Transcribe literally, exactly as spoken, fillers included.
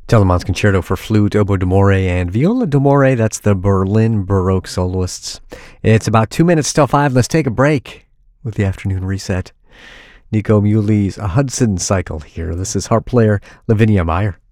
Telemann's Concerto for Flute, Oboe d'Amore, and Viola d'Amore. That's the Berlin Baroque soloists. It's about two minutes till five. Let's take a break with the afternoon reset. Nico Muhly's A Hudson Cycle here. This is harp player Lavinia Meyer.